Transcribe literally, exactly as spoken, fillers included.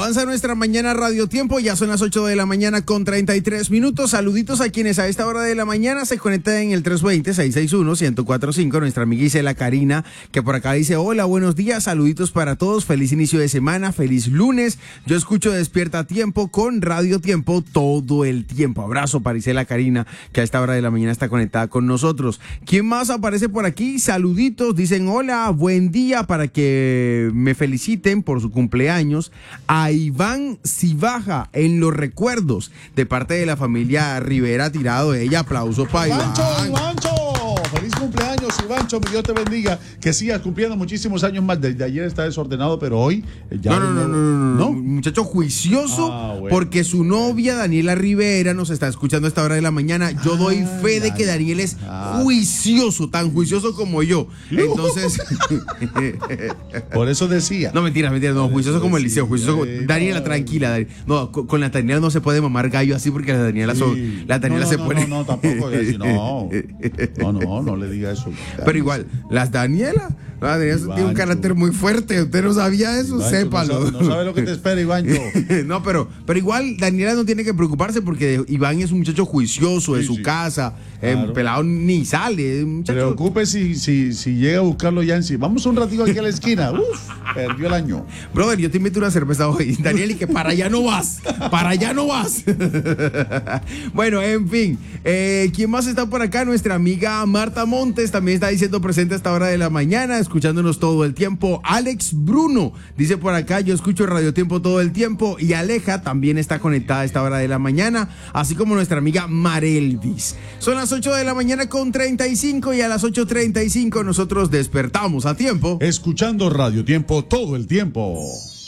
Avanza nuestra mañana Radio Tiempo, ya son las ocho de la mañana con treinta y tres minutos. Saluditos a quienes a esta hora de la mañana se conectan en el tres dos cero, seis seis uno, uno cero cuatro cinco. Nuestra amiga Isela Karina, que por acá dice: hola, buenos días, saluditos para todos, feliz inicio de semana, feliz lunes. Yo escucho Despierta a Tiempo con Radio Tiempo todo el tiempo. Abrazo para Isela Karina, que a esta hora de la mañana está conectada con nosotros. ¿Quién más aparece por aquí? Saluditos, dicen: hola, buen día, para que me feliciten por su cumpleaños a Iván Cibaja en los recuerdos de parte de la familia Rivera Tirado. Ella, aplauso para Iván. Ivancho, Ivancho, feliz cumpleaños, Ivancho, que Dios te bendiga, que sigas cumpliendo muchísimos años más. Desde ayer está desordenado, pero hoy ya no, no, no, no, no, no, no, un muchacho juicioso, ah, bueno, porque su novia Daniela Rivera nos está escuchando a esta hora de la mañana. Yo doy ah, fe de que Daniel es juicioso, tan juicioso como yo. Entonces, por eso decía. no, mentira, mentira, no, juicioso como el liceo, juicioso como... Daniela, tranquila, Daniela. No, con, con la Daniela no se puede mamar gallo así, porque la Daniela, son, Sí. la Daniela no, no, se no, pone... No, no, tampoco, así, no, no, no, no le diga eso. Pero igual, las Daniela, la Daniela tiene un carácter muy fuerte. Usted no sabía eso, Ivancho, sépalo. No sabe, no sabe lo que te espera, Ivancho. No, pero, pero igual Daniela no tiene que preocuparse, porque Iván es un muchacho juicioso de Sí, su sí. casa. Claro. Eh, pelado ni sale. Es un muchacho... Preocupe si, si, si llega a buscarlo Yancy. Vamos un ratito aquí a la esquina. Uf, perdió el año. Brother, yo te invito una cerveza hoy, Daniel, y que para allá no vas. Para allá no vas. Bueno, en fin. Eh, ¿Quién más está por acá? Nuestra amiga Marta Montes también está diciendo presente a esta hora de la mañana, escuchándonos todo el tiempo. Alex Bruno dice por acá: yo escucho Radio Tiempo todo el tiempo. Y Aleja también está conectada a esta hora de la mañana, así como nuestra amiga Marelvis. Son las ocho de la mañana con treinta y cinco, y a las ocho treinta y cinco nosotros despertamos a tiempo. Escuchando Radio Tiempo todo el tiempo.